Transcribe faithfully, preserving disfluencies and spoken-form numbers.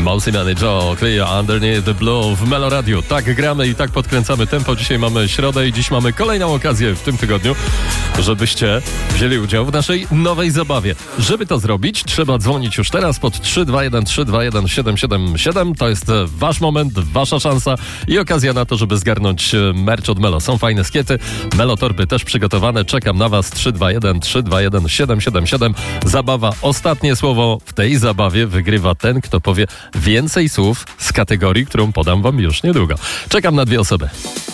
Mouseman i Joe Cleo Underneath the Blue w Melo Radio. Tak gramy i tak podkręcamy tempo. Dzisiaj mamy środę i dziś mamy kolejną okazję w tym tygodniu, żebyście wzięli udział w naszej nowej zabawie. Żeby to zrobić, trzeba dzwonić już teraz pod trzy dwa jeden trzy dwa jeden siedem siedem siedem. To jest wasz moment, wasza szansa i okazja na to, żeby zgarnąć merch od Melo. Są fajne skiety, Melo torby też przygotowane. Czekam na was. Trzy dwa jeden trzy dwa jeden siedem siedem siedem. Zabawa. Ostatnie słowo w tej zabawie wygrywa ten, kto powie więcej słów z kategorii, którą podam wam już niedługo. Czekam na dwie osoby.